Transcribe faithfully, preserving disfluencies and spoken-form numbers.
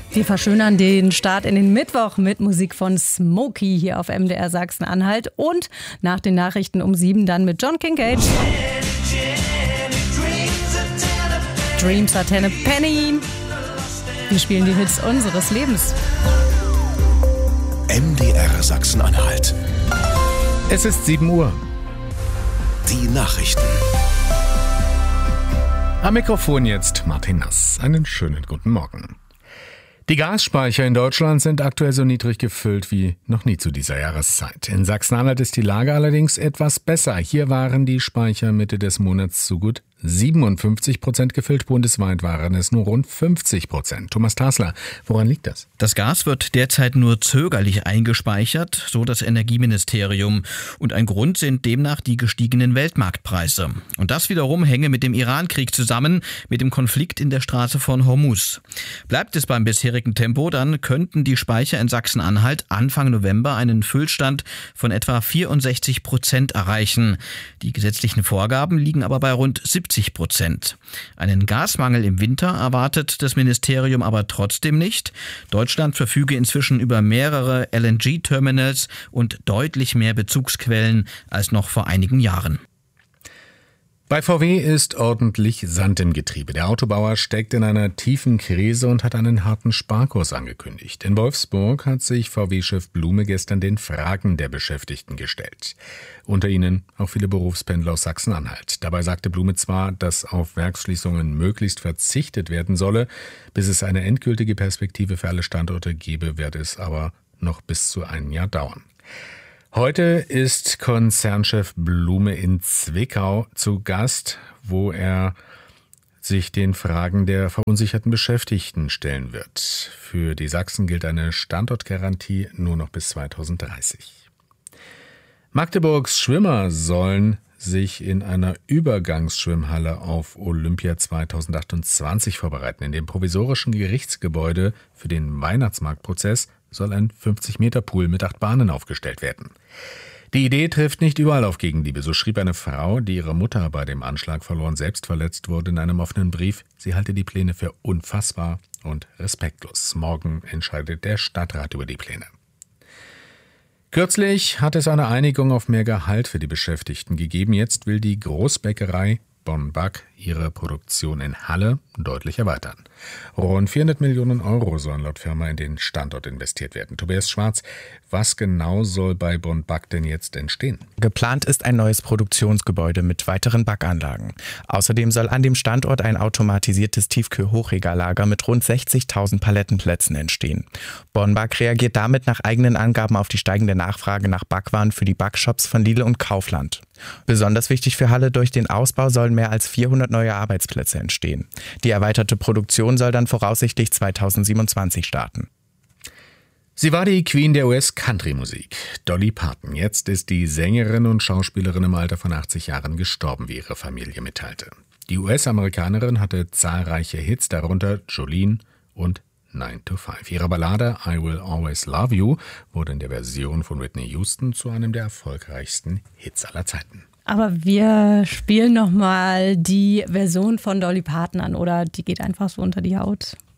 Wir verschönern den Start in den Mittwoch mit Musik von Smokey hier auf M D R Sachsen-Anhalt und nach den Nachrichten um sieben dann mit John Kincade. Dreams are ten a penny. Wir spielen die Hits unseres Lebens. M D R Sachsen-Anhalt. Es ist sieben Uhr. Die Nachrichten. Am Mikrofon jetzt Martin Nass. Einen schönen guten Morgen. Die Gasspeicher in Deutschland sind aktuell so niedrig gefüllt wie noch nie zu dieser Jahreszeit. In Sachsen-Anhalt ist die Lage allerdings etwas besser. Hier waren die Speicher Mitte des Monats zu gut siebenundfünfzig Prozent gefüllt. Bundesweit waren es nur rund fünfzig Prozent. Thomas Tasler, woran liegt das? Das Gas wird derzeit nur zögerlich eingespeichert, so das Energieministerium. Und ein Grund sind demnach die gestiegenen Weltmarktpreise. Und das wiederum hänge mit dem Irankrieg zusammen, mit dem Konflikt in der Straße von Hormuz. Bleibt es beim bisherigen Tempo, dann könnten die Speicher in Sachsen-Anhalt Anfang November einen Füllstand von etwa vierundsechzig Prozent erreichen. Die gesetzlichen Vorgaben liegen aber bei rund siebzig Prozent. Einen Gasmangel im Winter erwartet das Ministerium aber trotzdem nicht. Deutschland verfüge inzwischen über mehrere L N G-Terminals und deutlich mehr Bezugsquellen als noch vor einigen Jahren. Bei V W ist ordentlich Sand im Getriebe. Der Autobauer steckt in einer tiefen Krise und hat einen harten Sparkurs angekündigt. In Wolfsburg hat sich V W-Chef Blume gestern den Fragen der Beschäftigten gestellt. Unter ihnen auch viele Berufspendler aus Sachsen-Anhalt. Dabei sagte Blume zwar, dass auf Werksschließungen möglichst verzichtet werden solle, bis es eine endgültige Perspektive für alle Standorte gebe, werde es aber noch bis zu einem Jahr dauern. Heute ist Konzernchef Blume in Zwickau zu Gast, wo er sich den Fragen der verunsicherten Beschäftigten stellen wird. Für die Sachsen gilt eine Standortgarantie nur noch bis zweitausenddreißig. Magdeburgs Schwimmer sollen sich in einer Übergangsschwimmhalle auf Olympia zweitausendachtundzwanzig vorbereiten. In dem provisorischen Gerichtsgebäude für den Weihnachtsmarktprozess soll ein fünfzig Meter Pool mit acht Bahnen aufgestellt werden. Die Idee trifft nicht überall auf Gegenliebe. So schrieb eine Frau, die ihre Mutter bei dem Anschlag verloren selbst verletzt wurde, in einem offenen Brief, sie halte die Pläne für unfassbar und respektlos. Morgen entscheidet der Stadtrat über die Pläne. Kürzlich hat es eine Einigung auf mehr Gehalt für die Beschäftigten gegeben. Jetzt will die Großbäckerei Bonn-Back ihre Produktion in Halle deutlich erweitern. Rund vierhundert Millionen Euro sollen laut Firma in den Standort investiert werden. Tobias Schwarz, was genau soll bei Bonn-Back denn jetzt entstehen? Geplant ist ein neues Produktionsgebäude mit weiteren Backanlagen. Außerdem soll an dem Standort ein automatisiertes Tiefkühl-Hochregallager mit rund sechzigtausend Palettenplätzen entstehen. Bonn-Back reagiert damit nach eigenen Angaben auf die steigende Nachfrage nach Backwaren für die Backshops von Lidl und Kaufland. Besonders wichtig für Halle: durch den Ausbau sollen mehr als vierhundert neue Arbeitsplätze entstehen. Die erweiterte Produktion soll dann voraussichtlich zweitausendsiebenundzwanzig starten. Sie war die Queen der U S-Country-Musik, Dolly Parton. Jetzt ist die Sängerin und Schauspielerin im Alter von achtzig Jahren gestorben, wie ihre Familie mitteilte. Die U S-Amerikanerin hatte zahlreiche Hits, darunter Jolene und nine to five. Ihre Ballade I Will Always Love You wurde in der Version von Whitney Houston zu einem der erfolgreichsten Hits aller Zeiten. Aber wir spielen nochmal die Version von Dolly Parton an, oder die geht einfach so unter die Haut.